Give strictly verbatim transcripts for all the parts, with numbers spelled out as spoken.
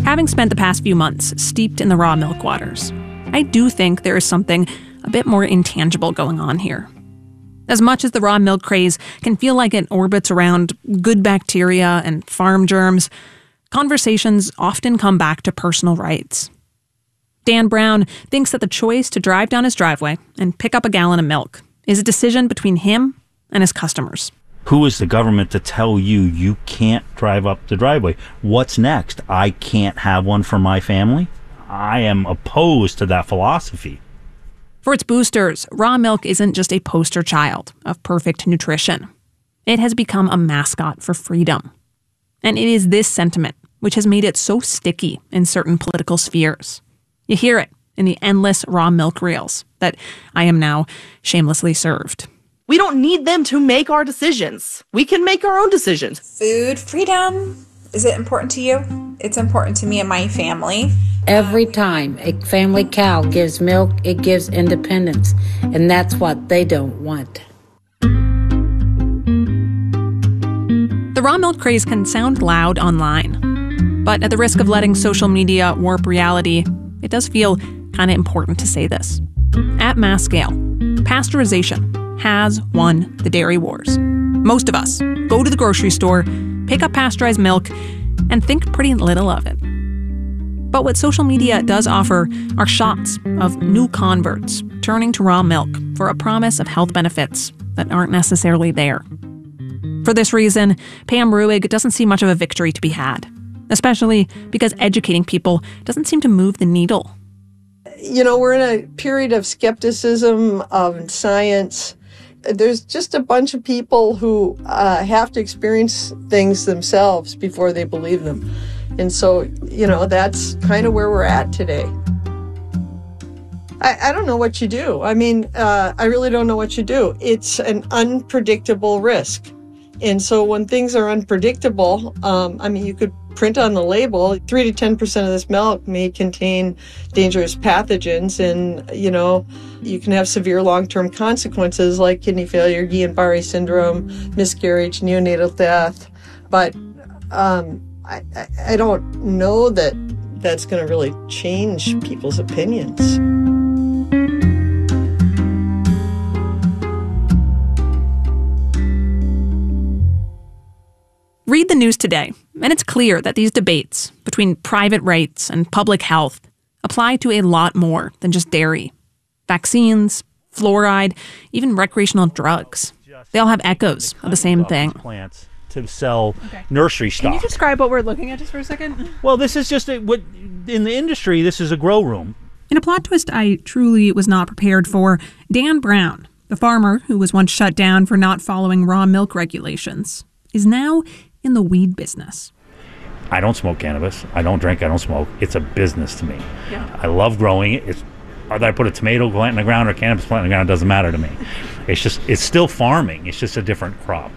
Having spent the past few months steeped in the raw milk waters, I do think there is something a bit more intangible going on here. As much as the raw milk craze can feel like it orbits around good bacteria and farm germs, conversations often come back to personal rights. Dan Brown thinks that the choice to drive down his driveway and pick up a gallon of milk is a decision between him and his customers. Who is the government to tell you you can't drive up the driveway? What's next? I can't have one for my family? I am opposed to that philosophy. For its boosters, raw milk isn't just a poster child of perfect nutrition. It has become a mascot for freedom. And it is this sentiment which has made it so sticky in certain political spheres. You hear it in the endless raw milk reels that I am now shamelessly served. We don't need them to make our decisions. We can make our own decisions. Food freedom. Is it important to you? It's important to me and my family. Every time a family cow gives milk, it gives independence. And that's what they don't want. The raw milk craze can sound loud online. But at the risk of letting social media warp reality, it does feel kind of important to say this. At mass scale, pasteurization has won the dairy wars. Most of us go to the grocery store, pick up pasteurized milk, and think pretty little of it. But what social media does offer are shots of new converts turning to raw milk for a promise of health benefits that aren't necessarily there. For this reason, Pam Ruig doesn't see much of a victory to be had, especially because educating people doesn't seem to move the needle. You know, we're in a period of skepticism of science. There's just a bunch of people who uh, have to experience things themselves before they believe them. And so, you know, that's kind of where we're at today. I, I don't know what you do. I mean, uh, I really don't know what you do. It's an unpredictable risk. And so when things are unpredictable, um, I mean, you could print on the label, three to ten percent of this milk may contain dangerous pathogens, and, you know, you can have severe long-term consequences like kidney failure, Guillain-Barré syndrome, miscarriage, neonatal death. But um, I, I don't know that that's going to really change people's opinions. Read the news today, and it's clear that these debates between private rights and public health apply to a lot more than just dairy. Vaccines, fluoride, even recreational drugs. They all have echoes of the same thing. Plants to sell okay. nursery stock. Can you describe what we're looking at just for a second? Well, this is just a, what in the industry, this is a grow room. In a plot twist I truly was not prepared for, Dan Brown, the farmer who was once shut down for not following raw milk regulations, is now in the weed business. I don't smoke cannabis. I don't drink. I don't smoke. It's a business to me. Yeah. I love growing it. It's, whether I put a tomato plant in the ground or a cannabis plant in the ground, it doesn't matter to me. It's just, it's still farming. It's just a different crop.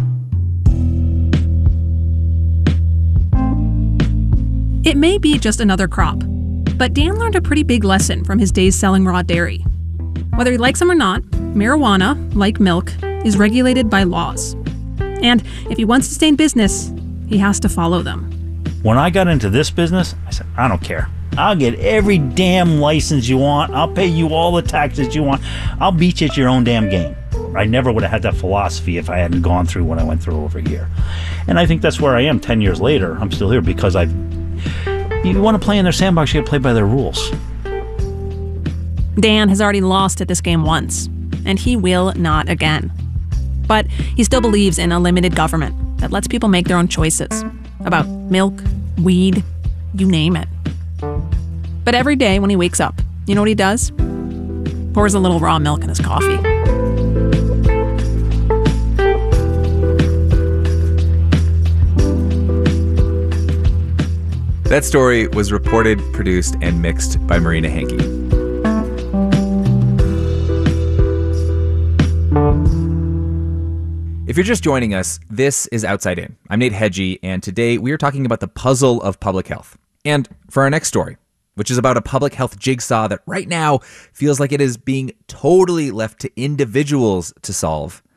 It may be just another crop, but Dan learned a pretty big lesson from his days selling raw dairy. Whether he likes them or not, marijuana, like milk, is regulated by laws. And if he wants to stay in business, he has to follow them. When I got into this business, I said, I don't care. I'll get every damn license you want. I'll pay you all the taxes you want. I'll beat you at your own damn game. I never would have had that philosophy if I hadn't gone through what I went through over here. And I think that's where I am ten years later. I'm still here because I've... You want to play in their sandbox, you got to play by their rules. Dan has already lost at this game once, and he will not again. But he still believes in a limited government that lets people make their own choices about milk, weed, you name it. But every day when he wakes up, you know what he does? Pours a little raw milk in his coffee. That story was reported, produced, and mixed by Marina Hankey. If you're just joining us, this is Outside In. I'm Nate Hedgie, and today we are talking about the puzzle of public health. And for our next story, which is about a public health jigsaw that right now feels like it is being totally left to individuals to solve,